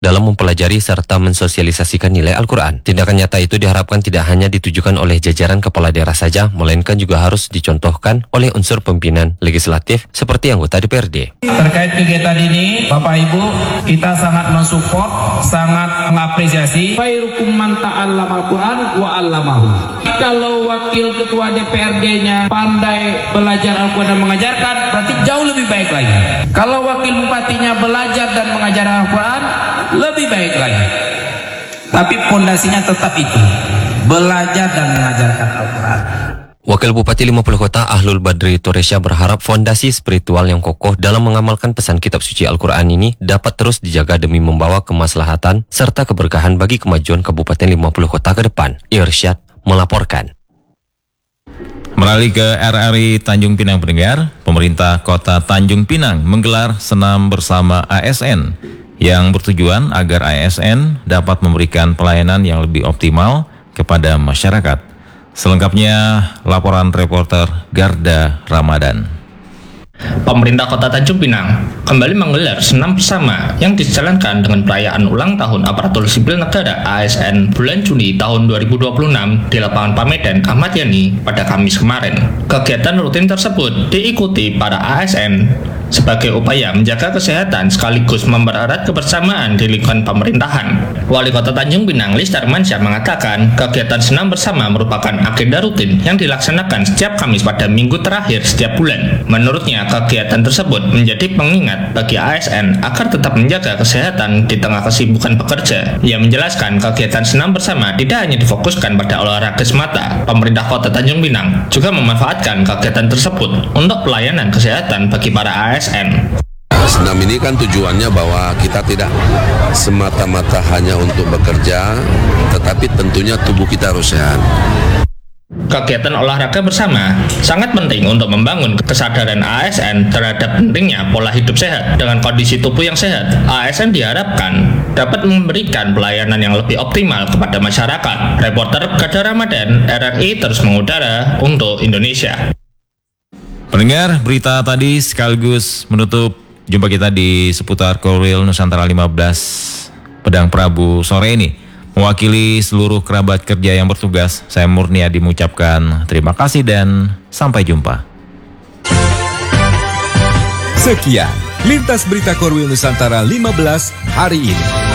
dalam mempelajari serta mensosialisasikan nilai Al-Quran. Tindakan nyata itu diharapkan tidak hanya ditujukan oleh jajaran kepala daerah saja, melainkan juga harus dicontohkan oleh unsur pimpinan legislatif seperti anggota DPRD. Terkait kegiatan ini, Bapak Ibu, kita sangat mensupport, sangat mengapresiasi. Khairukum man ta'allama Al-Quran wa 'allamahu. Kalau wakil ketua DPRD-nya pandai belajar Al-Quran dan mengajarkan, berarti jauh lebih baik lagi. Kalau wakil bupatinya belajar dan mengajar Al-Quran, lebih baik lagi. Tapi pondasinya tetap itu, belajar dan mengajarkan Al-Quran. Wakil Bupati 50 Kota Ahlul Badri Toresya berharap fondasi spiritual yang kokoh dalam mengamalkan pesan kitab suci Al-Quran ini dapat terus dijaga demi membawa kemaslahatan serta keberkahan bagi kemajuan Kabupaten 50 Kota ke depan. Irsyad melaporkan. Beralih ke RRI Tanjung Pinang pendengar, pemerintah Kota Tanjung Pinang menggelar senam bersama ASN yang bertujuan agar ASN dapat memberikan pelayanan yang lebih optimal kepada masyarakat. Selengkapnya laporan reporter Garda Ramadan. Pemerintah Kota Tanjung Pinang kembali menggelar senam bersama yang dijalankan dengan perayaan ulang tahun Aparatur Sipil Negara ASN bulan Juni tahun 2026 di lapangan Pamedan Ahmad Yani pada Kamis kemarin. Kegiatan rutin tersebut diikuti para ASN sebagai upaya menjaga kesehatan sekaligus mempererat kebersamaan di lingkungan pemerintahan. Wali Kota Tanjung Pinang Lis Darmansyah mengatakan kegiatan senam bersama merupakan agenda rutin yang dilaksanakan setiap Kamis pada minggu terakhir setiap bulan. Menurutnya, kegiatan tersebut menjadi pengingat bagi ASN agar tetap menjaga kesehatan di tengah kesibukan bekerja. Ia menjelaskan kegiatan senam bersama tidak hanya difokuskan pada olahraga semata. Pemerintah Kota Tanjung Pinang juga memanfaatkan kegiatan tersebut untuk pelayanan kesehatan bagi para ASN. Senam ini kan tujuannya bahwa kita tidak semata-mata hanya untuk bekerja, tetapi tentunya tubuh kita harus sehat. Kegiatan olahraga bersama sangat penting untuk membangun kesadaran ASN terhadap pentingnya pola hidup sehat. Dengan kondisi tubuh yang sehat, ASN diharapkan dapat memberikan pelayanan yang lebih optimal kepada masyarakat. Reporter Garda Ramadan, RRI terus mengudara untuk Indonesia. Pendengar, berita tadi sekaligus menutup jumpa kita di seputar Korwil Nusantara 15 Pedang Prabu sore ini. Mewakili seluruh kerabat kerja yang bertugas, saya Murniadi mengucapkan terima kasih dan sampai jumpa. Sekian Lintas Berita Korwil Nusantara 15 hari ini.